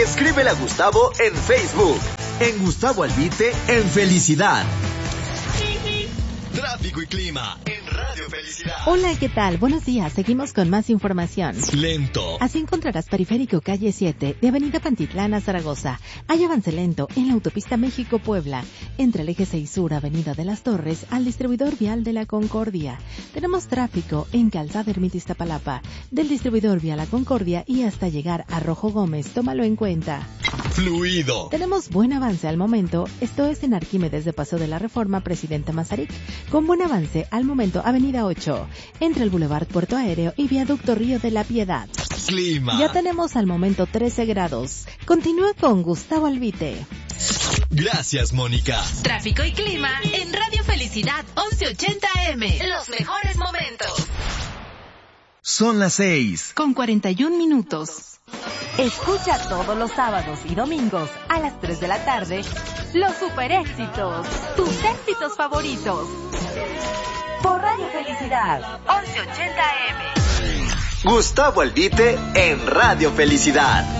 Escríbele a Gustavo en Facebook. En Gustavo Albite, en Felicidad. Tráfico y clima en Radio Felicidad. Hola, ¿qué tal? Buenos días. Seguimos con más información. Lento. Así encontrarás Periférico Calle 7 de Avenida Pantitlán a Zaragoza. Hay avance lento en la autopista México-Puebla, entre el eje 6 Sur, Avenida de las Torres, al distribuidor vial de la Concordia. Tenemos tráfico en Calzada Ermita Iztapalapa, del distribuidor vial La Concordia y hasta llegar a Rojo Gómez. Tómalo en cuenta. Fluido. Tenemos buen avance al momento. Esto es en Arquímedes de Paso de la Reforma, Presidenta Mazarik. Con buen avance al momento, Avenida 8, entre el Boulevard Puerto Aéreo y Viaducto Río de la Piedad. Clima. Ya tenemos al momento 13 grados. Continúa con Gustavo Albite. Gracias, Mónica. Tráfico y clima en Radio Felicidad 1180 AM. Los mejores momentos. Son las 6. Con 41 minutos. Escucha todos los sábados y domingos a las 3 de la tarde los super éxitos, tus éxitos favoritos. Por Radio Felicidad 1180 AM. Gustavo Albite en Radio Felicidad.